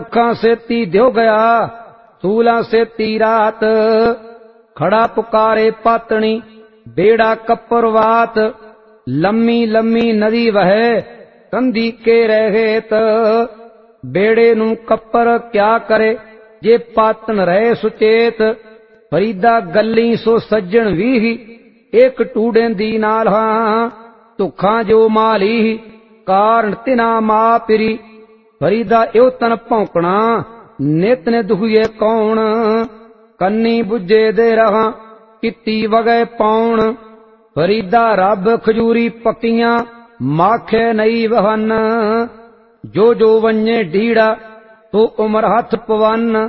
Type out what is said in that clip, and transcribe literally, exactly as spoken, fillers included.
दुखा सेती द्यो गया सूला सेती रात। खड़ा पुकारे पातनी बेड़ा कपरवात। लम्मी लम्मी नदी वहे कंधी के रहेत। बेड़े नू कपर क्या करे जे पातन रहे सुचेत। फरीदा गली सो सज्जन भी एक टूडे दी नाल हां। दुखा जो माली कारण तिना मा पिरी। फरीदा यो तन भौंकना नित ने दुखिए कौन। कन्नी बुझे दे रहा किती वगे पौन। फरीदा रब खजूरी पकियां माखे नई वहन। जो जो वन्ये ढीड़ा तो उमर हथ पवन।